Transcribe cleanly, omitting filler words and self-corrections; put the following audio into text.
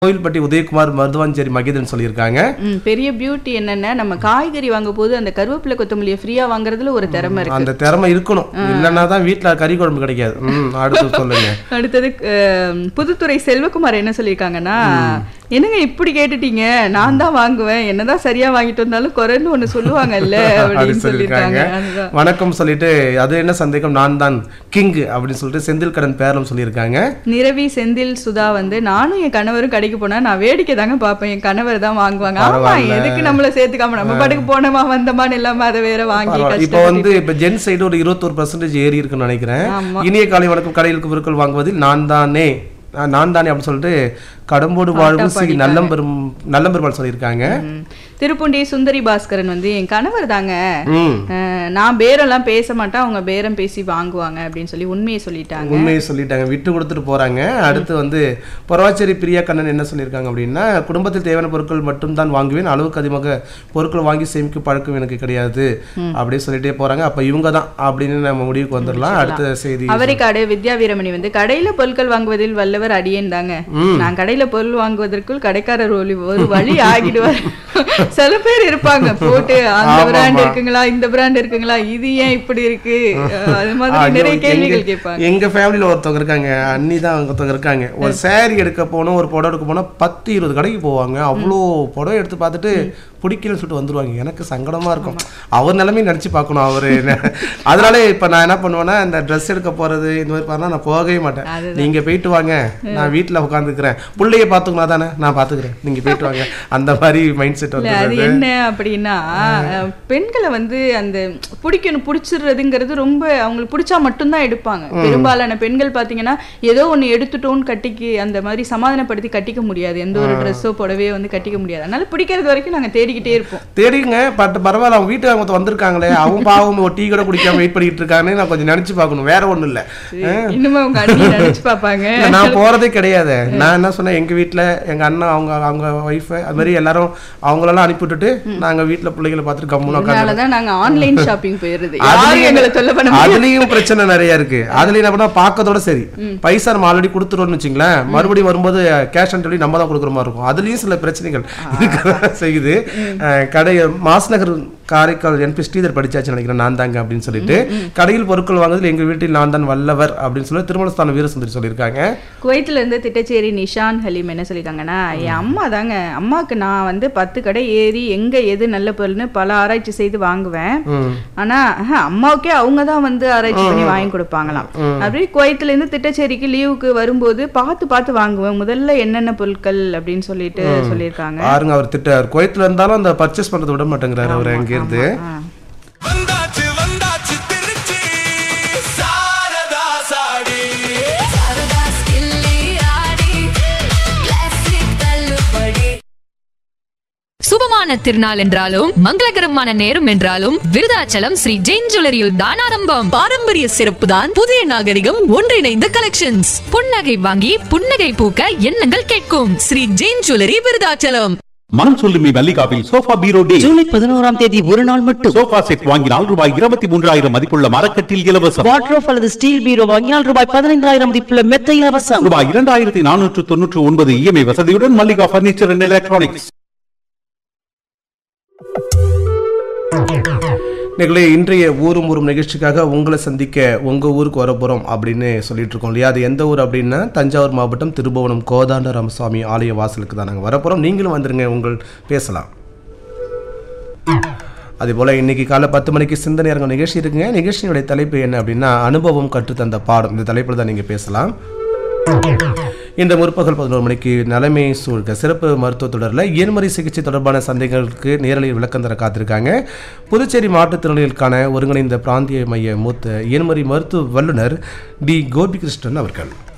கோயில்பட்டி உதயகுமார் மருதுவாஞ்சேரி மகிதன் சொல்லியிருக்காங்க. பெரிய பியூட்டி என்னன்னா நம்ம காய்கறி வாங்க போது அந்த கருவேப்பிலை கொத்தமல்லியை ஃப்ரீயா வாங்குறதுல ஒரு திறமை இருக்கு. அந்த திறமை இருக்கணும், இல்லைன்னா தான் வீட்டுல கறி குழம்பு கிடைக்காது. அடுத்து சொல்லுங்க. அடுத்தது புதுத்துறை செல்வகுமார் என்ன சொல்லியிருக்காங்கன்னா, என்னங்க இப்படி கேட்டுட்டீங்க, நான் தான் வாங்குவேன், என்னதான் சரியா வாங்கிட்டு வந்தாலும் குறைன்னு ஒண்ணு சொல்லுவாங்கல்ல அப்படின்னு சொல்லியிருக்காங்க. வணக்கம் சொல்லிட்டு அது என்ன சந்தேகம், நான் தான் கிங் அப்படின்னு சொல்லிட்டு செந்தில் கடன் பேரலும் சொல்லியிருக்காங்க. நிரவி செந்தில் சுதா வந்து நானும் என் கணவரும் கடைக்கு போனா நான் வேடிக்கை தாங்க பார்ப்பேன், என் கணவர் தான் வாங்குவாங்க. ஆமா, எதுக்கு நம்மள சேர்த்துக்காம நம்ம பாட்டுக்கு போனோமா வந்தமான்னு இல்லாம அதை வேற வாங்கி. இப்ப ஜென் சைடு ஒரு 21% ஏறி இருக்குன்னு நினைக்கிறேன். இனிய காலை வணக்கம். கடையிலுக்கு பொருட்கள் வாங்குவதில் நான் தானே அப்படின்னு சொல்லிட்டு கடம்போடு வாழ்வு சி நல்லம்பெருமாள் சொல்லியிருக்காங்க. திருப்புண்டி சுந்தரி பாஸ்கரன் வந்து என் கணவர் தாங்க, நான் பேரெல்லாம் பேச மாட்டேன், அவங்க பேரம் பேசி வாங்குவாங்க அப்படின்னு சொல்லி உண்மையை சொல்லிட்டாங்க, விட்டு கொடுத்துட்டு போறாங்க. அடுத்து வந்து பொறவாச்சேரி பிரியா கண்ணன் என்ன சொல்லியிருக்காங்க அப்படின்னா, குடும்பத்தில் தேவையான பொருட்கள் மட்டும் தான் வாங்குவேன், அளவுக்கு அதிகமாக பொருட்கள் வாங்கி சேமிக்க பழக்கம் எனக்கு கிடையாது அப்படின்னு சொல்லிட்டே போறாங்க. அப்ப இவங்க தான் அப்படின்னு நம்ம முடிவுக்கு வந்துடலாம். அடுத்த செய்தி, அவரைக்காடு வித்யா வீரமணி வந்து கடையில பொருட்கள் வாங்குவதில் வல்லவர் அடியேன் தாங்க, நான் கடையில பொருள் வாங்குவதற்குள் கடைக்காரர் ஒரு வழி ஆகிடுவார். சில பேர் இருப்பாங்க போட்டு அந்த பிராண்ட் இருக்குங்களா, இந்த பிராண்ட் இருக்குங்களா, இது ஏன் இப்படி இருக்கு, அது மாதிரி நிறைய கேள்விகள் கேட்பாங்க. எங்க ஃபேமிலியில ஒருத்தவங்க இருக்காங்க, அண்ணி தான் ஒருத்தவங்க இருக்காங்க. ஒரு சாரி எடுக்க போனோம், ஒரு புடவை எடுக்க போனா 10-20 கடைக்கு போவாங்க. அவ்வளோ புடவை எடுத்து பார்த்துட்டு பிடிக்கலன்னு சொல்லிட்டு வந்துருவாங்க. எனக்கு சங்கடமா இருக்கும். அவர் நிலைமையை நினைச்சு பார்க்கணும் அவரு. அதனால இப்ப நான் என்ன பண்ணுவேன்னா, இந்த ட்ரெஸ் எடுக்க போறது இந்த மாதிரி பண்ணா நான் போகவே மாட்டேன். நீங்க போயிட்டு வாங்க, நான் வீட்டுல உட்காந்துக்கிறேன், பிள்ளைய பாத்துக்கணும் தானே, நான் பாத்துக்கிறேன், நீங்க போயிட்டு வாங்க, அந்த மாதிரி மைண்ட் செட் வந்து. அது என்ன அப்படின்னா, பெண்களை வந்து அந்த பிடிச்சிடுறதுங்கிறது ரொம்ப அவங்களுக்கு பிடிச்சா மட்டும்தான் எடுப்பாங்க. பெரும்பாலான பெண்கள் பாத்தீங்கன்னா ஏதோ ஒண்ணு எடுத்துட்டோன்னு கட்டிக்கு அந்த மாதிரி சமாதானப்படுத்தி கட்டிக்க முடியாது, எந்த ஒரு ட்ரெஸ்ஸோ புடவையோ வந்து கட்டிக்க முடியாது. அதனால பிடிக்கிறது வரைக்கும் நாங்க தேடிக்கிட்டே இருப்போம். தேடிங்க, பட் பரவாயில்ல, அவங்க வீட்டுக்கு அவங்க வந்திருக்காங்களே, அவங்க பாவம் ஒரு டீ கூட குடிக்காம வெயிட் பண்ணிட்டு இருக்காங்கன்னு நான் கொஞ்சம் நினைச்சு பார்க்கணும், வேற ஒண்ணும் இல்ல. இன்னுமே அவங்க அண்ணி நினைச்சு பார்ப்பாங்க. நான் போறதே கிடையாது. நான் என்ன சொன்னேன், எங்க வீட்டுல எங்க அண்ணன் அவங்க ஒய்ஃப் அது மாதிரி எல்லாரும் அவங்களெல்லாம் அனுப்பி விட்டுட்டு நாங்க வீட்டுல பிள்ளைகளை பார்த்துட்டு கம்முன்னு உட்கார்ந்து நாங்க ஆன்லைன் ஷாப்பிங் போயிருது. அதுலயும் பிரச்சனை நிறைய இருக்கு. அதுல என்ன பண்ணா பாக்கத்தோட சரி, பைசா நம்ம ஆல்ரெடி கொடுத்துருவோம்னு வச்சுங்களேன், மறுபடியும் வரும்போது கேஷ் ஆன் டெலிவரி நம்ம தான் கொடுக்குற மாதிரி இருக்கும். அதுலயும் சில பிரச்சனைகள் இருக்க செய்யுது. கடை மாஸ்நகர் காரைக்கால் என்பி ஸ்ரீதர் படிச்சாச்சு நினைக்கிறேன், நான் தாங்க அப்படின்னு சொல்லிட்டு கடையில் பொருட்கள் வாங்குறதுல எங்க வீட்டில் நான் தான் வல்லவர் அப்படின்னு சொல்லி திருமணஸ்தான வீரசுந்தரி சொல்லியிருக்காங்க. குவைத்துல இருந்து திட்டச்சேரி நிஷான் ஹலீம் என்ன சொல்லியிருக்காங்கன்னா, என் அம்மா தாங்க, அம்மாவுக்கு நான் வந்து 10 கடை ஏறி எங்க எது நல்ல பொருள்னு பல ஆராய்ச்சி செய்து வாங்குவேன். ஆனா அம்மாவுக்கே அவங்க தான் வந்து ஆராய்ச்சி பண்ணி வாங்கி கொடுப்பாங்களாம். அப்படி குவைத்துல இருந்து திட்டச்சேரிக்கு லீவுக்கு வரும்போது பார்த்து வாங்குவேன், முதல்ல என்னென்ன பொருட்கள் அப்படின்னு சொல்லிட்டு சொல்லியிருக்காங்க. பாருங்க, அவர் திட்டார், குவைத்துல இருந்தாலும் அந்த பர்ச்சேஸ் பண்றதை விட மாட்டேங்கிறாரு அவர் அங்க இருந்து. சுபமான திருநாள் என்றாலும் மங்களகரமான நேரம் என்றாலும் விருதாச்சலம் ஸ்ரீ ஜெயின் ஜுவல்லரியில் தான் ஆரம்பம். பாரம்பரிய சிறப்பு தான் புதிய நாகரிகம் ஒன்றிணைந்த கலெக்ஷன்ஸ். புன்னகை வாங்கி புன்னகை பூக்க எண்ணங்கள் கேட்கும். ஸ்ரீ ஜெயின் ஜுவல்லரி விருதாச்சலம். மனம் சொல்லுமே மல்லிகாவில் சோஃபா பீரோ டே ஜூலை 11ஆம் தேதி ஒரு நாள் மட்டும். சோஃபா செட் வாங்கினால் ரூபாய் 23,000 மதிப்புள்ள மரக்கட்டில் இலவசம். வாட்ரோப் அல்லது ஸ்டீல் பீரோ வாங்கினால் ரூபாய் 15,000 மதிப்புள்ள மெத்தை இலவசம். ரூபாய் 2,499 இஎம்ஐ வசதியுடன் மல்லிகா பர்னிச்சர் அண்ட் எலக்ட்ரானிக்ஸ். இன்றைய ஊரும் ஊரும் நிகழ்ச்சிக்காக உங்களை சந்திக்க உங்க ஊருக்கு வர போறோம் அப்படின்னு சொல்லிட்டு இருக்கோம் இல்லையா. அது எந்த ஊர் அப்படின்னா தஞ்சாவூர் மாவட்டம் திருபுவனம் கோதாண்ட ராமசுவாமி ஆலய வாசலுக்கு தான் நாங்கள் வரப்போறோம். நீங்களும் வந்துருங்க, உங்கள் பேசலாம். அதே போல இன்னைக்கு காலை 10 மணிக்கு சிந்தனை அரங்கம் நிகழ்ச்சி இருக்குங்க. நிகழ்ச்சியினுடைய தலைப்பு என்ன அப்படின்னா அனுபவம் கற்றுத்தந்த பாடம். இந்த தலைப்பில் தான் நீங்க பேசலாம். இந்த முற்பகல் 11 மணிக்கு நலமே சூழ்க சிறப்பு மருத்துவ தொடரில் இயன்முறை சிகிச்சை தொடர்பான சந்தேகங்களுக்கு நேரலையில் விளக்கம் தர காத்திருக்காங்க புதுச்சேரி மாற்றுத்திறனாளிகளுக்கான ஒருங்கிணைந்த பிராந்திய மைய மூத்த இயன்முறை மருத்துவ வல்லுநர் டி கோபிகிருஷ்ணன் அவர்கள்.